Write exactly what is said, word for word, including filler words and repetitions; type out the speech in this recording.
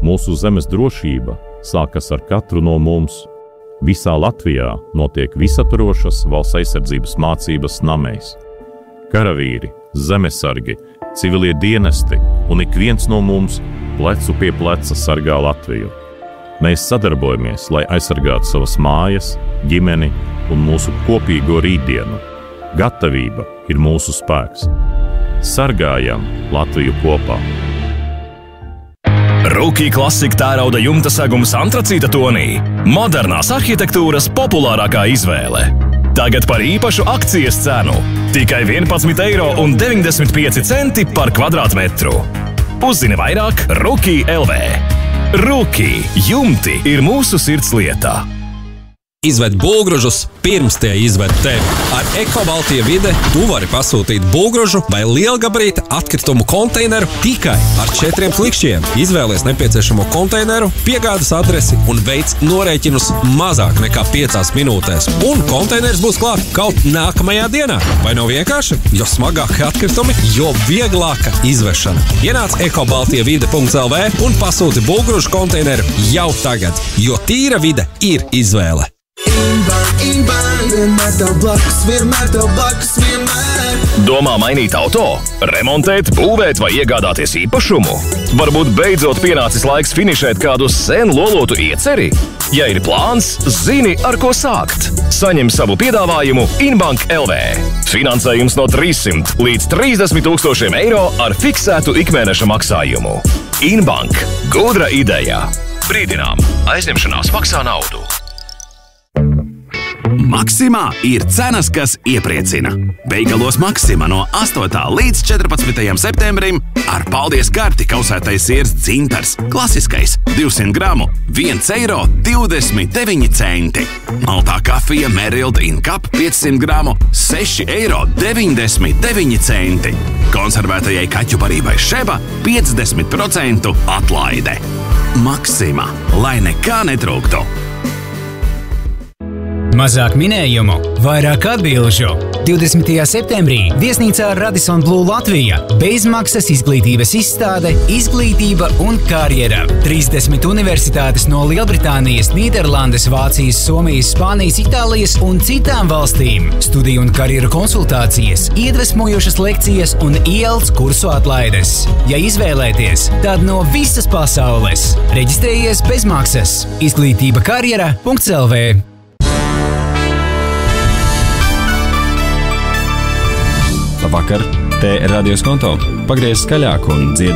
Mūsu zemes drošība sākas ar katru no mums. Visā Latvijā notiek visaptvarošas valsts aizsardzības mācības namēs. Karavīri, zemesargi, civilie dienesti un ik viens no mums plecu pie pleca sargā Latviju. Mēs sadarbojamies, lai aizsargātu savas mājas, ģimeni un mūsu kopīgo rītdienu. Gatavība ir mūsu spēks. Sargājam Latviju kopā! Rukī klasika tērauda jumta segums antracīta tonī. Modernās arhitektūras populārākā izvēle. Tagad par īpašu akcijas cenu. Tikai vienpadsmit eiro un deviņdesmit pieci centi par kvadrātmetru. Uzzini vairāk Rukī L V. Rukī jumti ir mūsu sirds lietā. Izved būvgrūžus pirms tie izved tevi. Ar Eko-Baltija Vide tu vari pasūtīt būvgrūžu vai lielgabarīta atkritumu konteineru tikai ar četriem klikšķiem. Izvēlies nepieciešamo konteineru, piegādes adresi un veic norēķinus mazāk nekā piecās minūtēs. Un konteiners būs klāt kaut nākamajā dienā. Vai nav vienkārši? Jo smagāki atkritumi, jo vieglāka izvešana. Ienāc ekobaltija vide punkts L V un pasūti būvgrūžu konteineru jau tagad, jo tīra vide ir izvēle. Inbank, Inbank, vienmēr tev blakus, vienmēr tev blakus, vienmēr. Domā mainīt auto, remontēt, būvēt vai iegādāties īpašumu? Varbūt beidzot pienācis laiks finišēt kādu sen lolotu ieceri? Ja ir plāns, zini, ar ko sākt. Saņem savu piedāvājumu Inbank L V. Finansējums no trīssimt līdz trīsdesmit tūkstošiem eiro ar fiksētu ikmēneša maksājumu. Inbank. Gudra ideja. Brīdinām, aizņemšanās maksā naudu. Maksimā ir cenas, kas iepriecina. Veikalos Maksima no astotā līdz četrpadsmitajam septembrim ar paldies karti kausētais siers dzintars. Klasiskais divsimt gramu, viens eiro divdesmit deviņi centi. Maltā kafija Merrild in Cup piecsimt gramu, seši eiro deviņdesmit deviņi centi. Konservētajai kaķu barībai Šeba piecdesmit procentu atlaide. Maksima, lai nekā netrūktu. Mazāk minējumu, vairāk atbilžu. divdesmitajā septembrī viesnīcā Radisson Blu Latvija bezmaksas izglītības izstāde Izglītība un karjera. trīsdesmit universitātes no Lielbritānijas, Nīderlandes, Vācijas, Somijas, Spānijas, Itālijas un citām valstīm. Studiju un karjeru konsultācijas, iedvesmojošas lekcijas un I E L T S kursu atlaides. Ja izvēlēties, tad no visas pasaules. Reģistrējies bezmaksas. Izglītība karjera punkts L V. Labvakar, te radios konto. Pagriez skaļāk un dziedi